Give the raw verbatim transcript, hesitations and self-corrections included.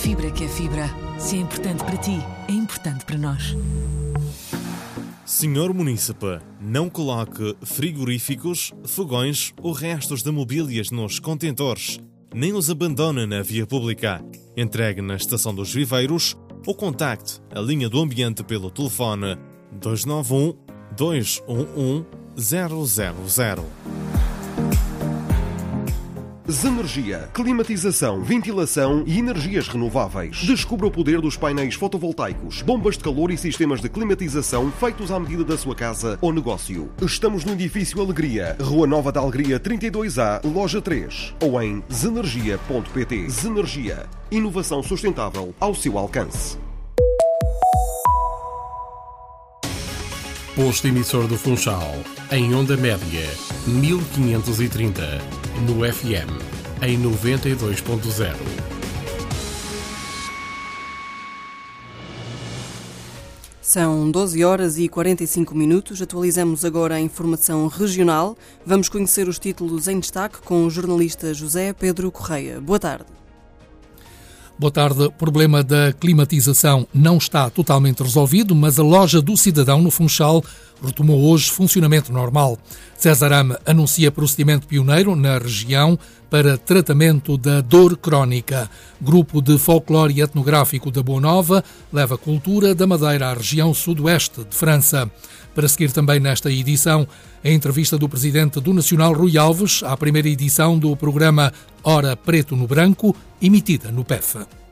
Fibra que é fibra. Se é importante para ti, é importante para nós. senhor Munícipe, não coloque frigoríficos, fogões ou restos de mobílias nos contentores. Nem os abandone na via pública. Entregue na Estação dos Viveiros ou contacte a linha do ambiente pelo telefone dois nove um, dois um um, zero zero zero. Zenergia, climatização, ventilação e energias renováveis. Descubra o poder dos painéis fotovoltaicos, bombas de calor e sistemas de climatização feitos à medida da sua casa ou negócio. Estamos no edifício Alegria, Rua Nova da Alegria trinta e dois A, Loja três, ou em zenergia ponto pt. Zenergia, inovação sustentável ao seu alcance. Posto emissor do Funchal, em onda média, mil quinhentos e trinta, no F M, em noventa e dois ponto zero. São doze horas e quarenta e cinco minutos. Atualizamos agora a informação regional. Vamos conhecer os títulos em destaque com o jornalista José Pedro Correia. Boa tarde. Boa tarde. O problema da climatização não está totalmente resolvido, mas a loja do cidadão no Funchal retomou hoje funcionamento normal. Cesarame anuncia procedimento pioneiro na região para tratamento da dor crónica. Grupo de folclore etnográfico da Boa Nova leva cultura da Madeira à região sudoeste de França. Para seguir também nesta edição, a entrevista do presidente do Nacional, Rui Alves, à primeira edição do programa Hora Preto no Branco, emitida no P E F.